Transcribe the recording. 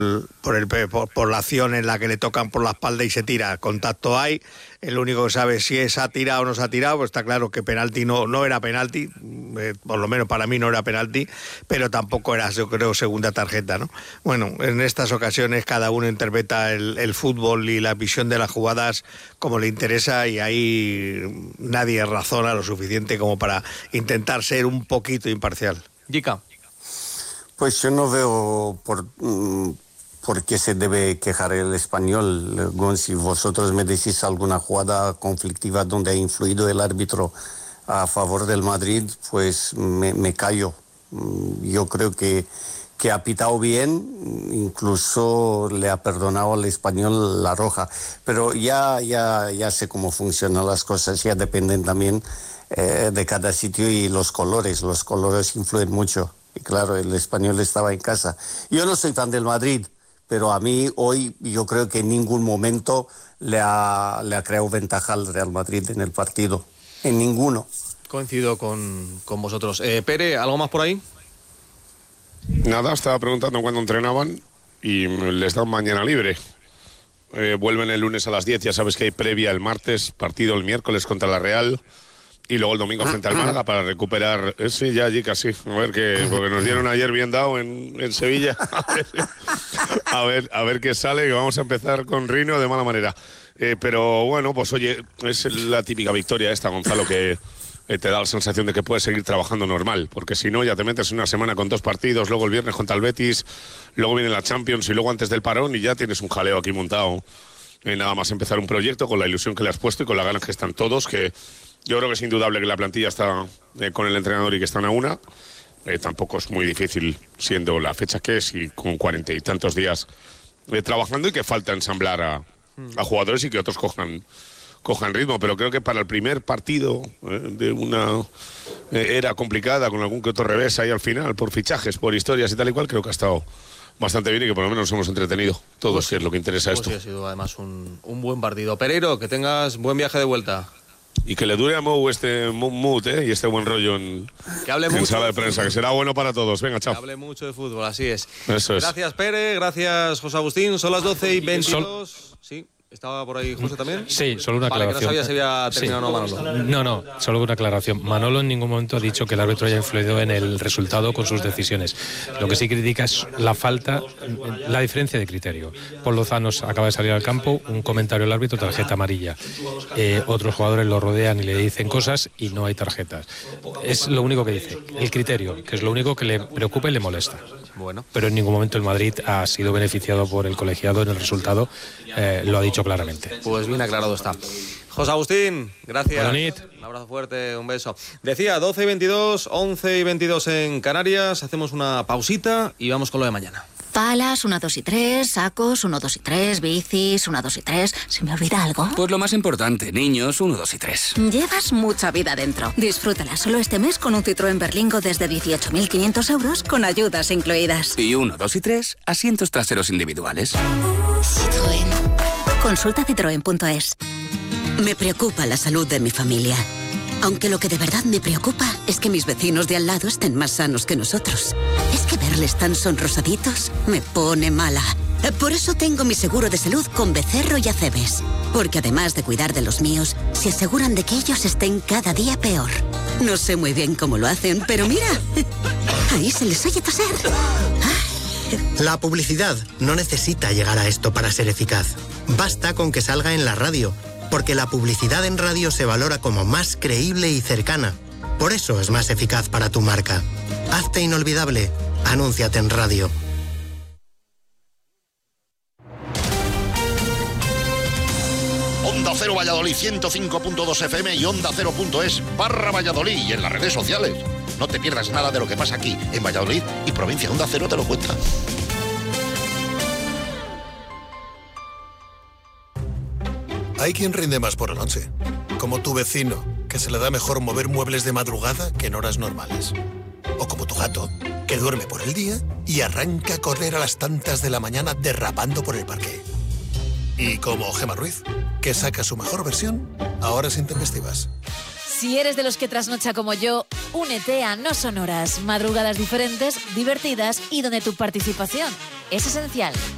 por la acción en la que le tocan por la espalda y se tira. Contacto hay, el único que sabe si se ha tirado o no se ha tirado, pues está claro que penalti no era penalti, por lo menos para mí no era penalti, pero tampoco era, yo creo, segunda tarjeta, ¿no? Bueno, en estas ocasiones cada uno interpreta el fútbol y la visión de las jugadas como le interesa, y ahí nadie razona lo suficiente como para intentar ser un poquito imparcial. Jica. Pues yo no veo por qué se debe quejar el Español. Si vosotros me decís alguna jugada conflictiva donde ha influido el árbitro a favor del Madrid, pues me callo. Yo creo que ha pitado bien, incluso le ha perdonado al Español la roja. Pero ya sé cómo funcionan las cosas, ya dependen también de cada sitio, y los colores influyen mucho. Y claro, el Español estaba en casa. Yo no soy fan del Madrid, pero a mí hoy yo creo que en ningún momento le ha creado ventaja al Real Madrid en el partido. En ninguno. Coincido con vosotros. Pere, ¿algo más por ahí? Nada, estaba preguntando cuándo entrenaban y les dan mañana libre. Vuelven el lunes a las 10, ya sabes que hay previa el martes, partido el miércoles contra la Real. Y luego el domingo frente al Málaga para recuperar. Sí, ya allí casi. A ver qué. Porque nos dieron ayer bien dado en Sevilla. A ver qué sale, que vamos a empezar con Rino de mala manera. Pero bueno, pues oye, es la típica victoria esta, Gonzalo, que te da la sensación de que puedes seguir trabajando normal. Porque si no, ya te metes una semana con 2 partidos, luego el viernes contra el Betis, luego viene la Champions y luego antes del parón, y ya tienes un jaleo aquí montado. Nada más empezar un proyecto con la ilusión que le has puesto y con las ganas que están todos, que yo creo que es indudable que la plantilla está con el entrenador y que están a una. Tampoco es muy difícil, siendo la fecha que es y con 40 y tantos días trabajando, y que falta ensamblar a jugadores y que otros cojan ritmo. Pero creo que para el primer partido de una era complicada, con algún que otro revés ahí al final, por fichajes, por historias y tal y cual, creo que ha estado bastante bien y que por lo menos nos hemos entretenido todos, pues, que es lo que interesa esto. Sí, ha sido además un buen partido. Pereiro, que tengas buen viaje de vuelta. Y que le dure a Mou este mood y este buen rollo en sala de prensa, que será bueno para todos. Venga, chao. Que hable mucho de fútbol, así es. Eso es. Gracias, Pere, gracias, José Agustín. Son las 12:22. Sí, ¿estaba por ahí José también? Sí, solo una aclaración. Que no sabía si había terminado o no Manolo. No, solo una aclaración. Manolo en ningún momento ha dicho que el árbitro haya influido en el resultado con sus decisiones. Lo que sí critica es la diferencia de criterio. Paul Lozano acaba de salir al campo, un comentario al árbitro, tarjeta amarilla. Otros jugadores lo rodean y le dicen cosas y no hay tarjetas. Es lo único que dice. El criterio, que es lo único que le preocupa y le molesta. Bueno. Pero en ningún momento el Madrid ha sido beneficiado por el colegiado en el resultado, lo ha dicho claramente. Pues bien aclarado está. José Agustín, gracias. Bonit. Un abrazo fuerte, un beso. Decía 12:22, 11:22 en Canarias. Hacemos una pausita y vamos con lo de mañana. Palas, 1, 2 y 3, sacos, 1, 2 y 3, bicis, 1, 2 y 3. ¿Se me olvida algo? Pues lo más importante, niños, 1, 2 y 3. Llevas mucha vida dentro. Disfrútala solo este mes con un Citroën Berlingo desde 18.500 euros con ayudas incluidas. Y 1, 2 y 3, asientos traseros individuales. Citroën. Consulta citroen.es. Me preocupa la salud de mi familia. Aunque lo que de verdad me preocupa es que mis vecinos de al lado estén más sanos que nosotros. Es que verles tan sonrosaditos me pone mala. Por eso tengo mi seguro de salud con Becerro y Acebes. Porque además de cuidar de los míos, se aseguran de que ellos estén cada día peor. No sé muy bien cómo lo hacen, pero mira, ahí se les oye toser. La publicidad no necesita llegar a esto para ser eficaz. Basta con que salga en la radio, porque la publicidad en radio se valora como más creíble y cercana. Por eso es más eficaz para tu marca. Hazte inolvidable. Anúnciate en radio. Onda Cero Valladolid 105.2 FM y Onda Cero.es/Valladolid y en las redes sociales. No te pierdas nada de lo que pasa aquí en Valladolid y provincia. Onda Cero te lo cuenta. Hay quien rinde más por la noche, como tu vecino, que se le da mejor mover muebles de madrugada que en horas normales. O como tu gato, que duerme por el día y arranca a correr a las tantas de la mañana derrapando por el parque. Y como Gemma Ruiz, que saca su mejor versión a horas intempestivas. Si eres de los que trasnocha como yo, únete a No Son Horas, madrugadas diferentes, divertidas y donde tu participación es esencial.